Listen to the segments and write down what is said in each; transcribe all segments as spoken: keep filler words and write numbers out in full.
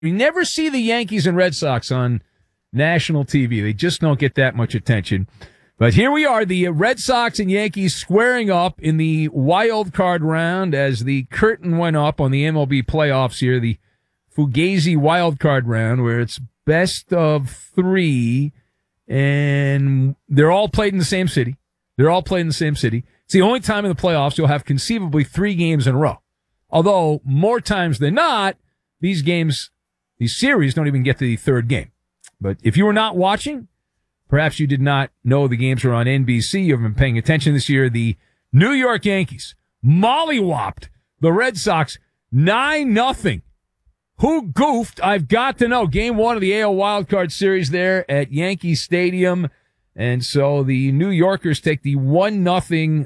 You never see the Yankees and Red Sox on national T V. They just don't get that much attention. But here we are, the Red Sox and Yankees squaring up in the wild card round as the curtain went up on the M L B playoffs here, the Fugazi wild card round, where it's best of three, and they're all played in the same city. They're all played in the same city. It's the only time in the playoffs you'll have conceivably three games in a row. Although, more times than not, these games, these series don't even get to the third game. But if you were not watching, perhaps you did not know the games were on N B C. You haven't been paying attention this year. The New York Yankees mollywopped the Red Sox nine nothing. Who goofed? I've got to know. Game one of the A L wildcard series there at Yankee Stadium. And so the New Yorkers take the one nothing.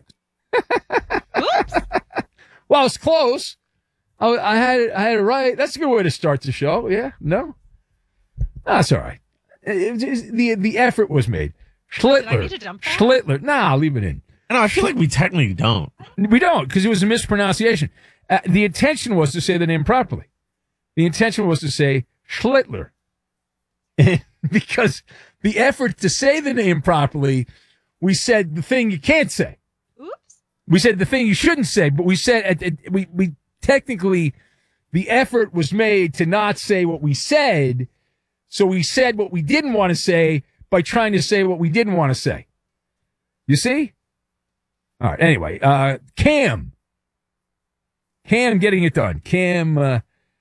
Well, it's close. I, I had it. I had it right. That's a good way to start the show. Yeah. No, that's all right. It, it, the the effort was made. Schlittler. Schlittler. Nah, I'll leave it in. No, I feel like we technically don't. We don't, because it was a mispronunciation. Uh, the intention was to say the name properly. The intention was to say Schlittler. Because the effort to say the name properly, we said the thing you can't say. Oops. We said the thing you shouldn't say, but we said, uh, we, we technically, the effort was made to not say what we said. So we said what we didn't want to say by trying to say what we didn't want to say. You see? All right. Anyway, uh, Cam. Cam getting it done. Cam, uh,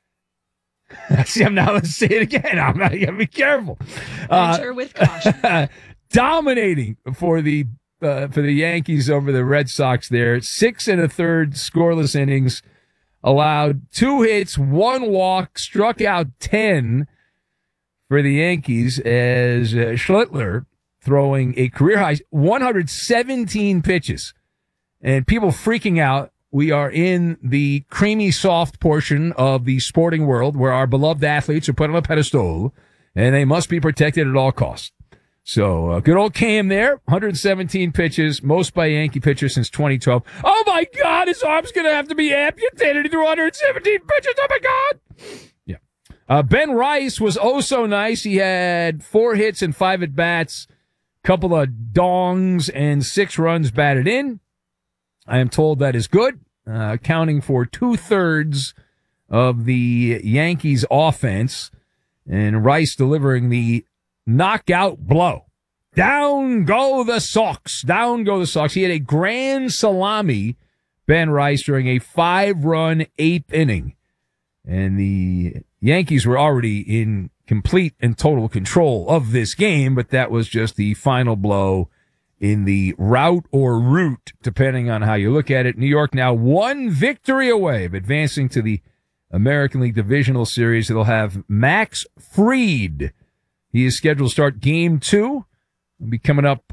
see, I'm now, let's say it again. I'm not going to be careful. Enter uh, with caution. Dominating for the, uh, for the Yankees over the Red Sox there. Six and a third scoreless innings. Allowed two hits, one walk, struck out ten for the Yankees as uh, Schlittler throwing a career high one hundred seventeen pitches. And people freaking out. We are in the creamy soft portion of the sporting world where our beloved athletes are put on a pedestal and they must be protected at all costs. So, uh, good old Cam there, one hundred seventeen pitches, most by Yankee pitcher since twenty twelve. Oh my God, his arm's going to have to be amputated. He threw one hundred seventeen pitches. Oh my God. Yeah. Uh, Ben Rice was oh so nice. He had four hits and five at bats, couple of dongs and six runs batted in. I am told that is good, uh, accounting for two thirds of the Yankees offense, and Rice delivering the knockout blow. Down go the Sox. Down go the Sox. He had a grand salami, Ben Rice, during a five-run eighth inning. And the Yankees were already in complete and total control of this game, but that was just the final blow in the route or route, depending on how you look at it. New York now one victory away of advancing to the American League Divisional Series. They'll have Max Fried. He is scheduled to start game two. Will be coming up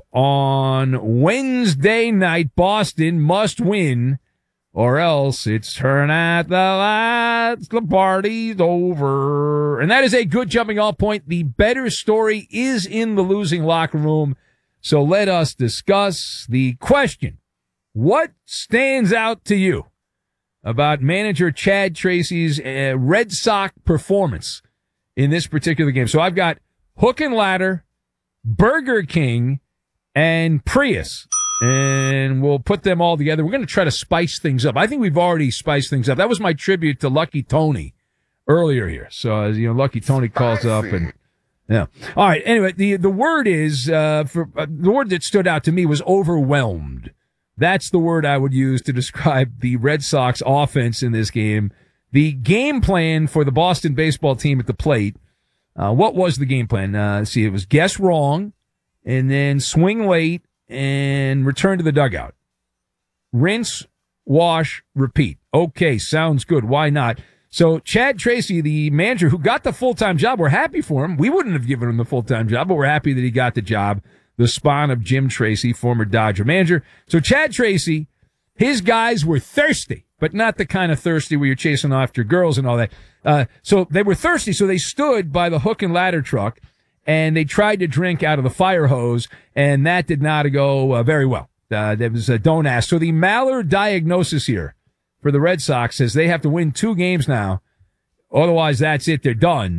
on Wednesday night. Boston must win, or else it's turn out the lights, the party's over. And that is a good jumping off point. The better story is in the losing locker room. So let us discuss the question. What stands out to you about manager Chad Tracy's uh, Red Sox performance in this particular game? So I've got Hook and Ladder, Burger King, and Prius. And we'll put them all together. We're going to try to spice things up. I think we've already spiced things up. That was my tribute to Lucky Tony earlier here. So, as you know, Lucky Tony calls up and, yeah. All right. Anyway, the, the word is, uh, for, uh, the word that stood out to me was overwhelmed. That's the word I would use to describe the Red Sox offense in this game. The game plan for the Boston baseball team at the plate. Uh, what was the game plan? Uh, let's see, it was guess wrong and then swing late and return to the dugout. Rinse, wash, repeat. Okay, sounds good. Why not? So Chad Tracy, the manager who got the full-time job, we're happy for him. We wouldn't have given him the full-time job, but we're happy that he got the job. The spawn of Jim Tracy, former Dodger manager. So Chad Tracy, his guys were thirsty, but not the kind of thirsty where you're chasing after girls and all that. Uh, so they were thirsty, so they stood by the hook and ladder truck, and they tried to drink out of the fire hose, and that did not go uh, very well. Uh, there was a don't ask. So the Maller diagnosis here for the Red Sox says they have to win two games now Otherwise, that's it. They're done.